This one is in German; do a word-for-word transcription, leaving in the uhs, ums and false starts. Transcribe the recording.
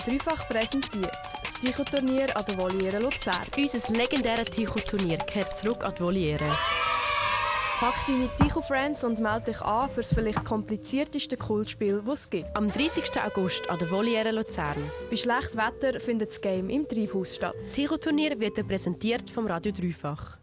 Dreifach präsentiert das Tycho-Turnier an der Voliere Luzern. Unser legendäres Tycho-Turnier kehrt zurück an die Voliere. Pack deine Tycho-Friends und melde dich an für das vielleicht komplizierteste Kultspiel, das es gibt. Am dreißigsten August an der Voliere Luzern. Bei schlechtem Wetter findet das Game im Treibhaus statt. Das Tycho-Turnier wird präsentiert vom Radio Dreifach.